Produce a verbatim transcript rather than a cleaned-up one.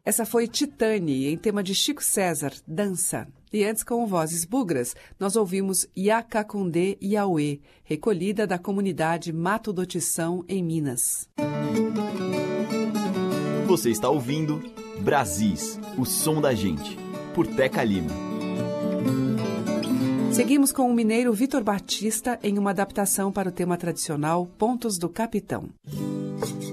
Essa foi Titane, em tema de Chico César, Dança. E antes, com Vozes Bugras, nós ouvimos Iacacundê Iauê, recolhida da comunidade Mato do Tição, em Minas. Você está ouvindo Brasis, o som da gente, por Teca Lima. Seguimos com o mineiro Vitor Batista em uma adaptação para o tema tradicional Pontos do Capitão.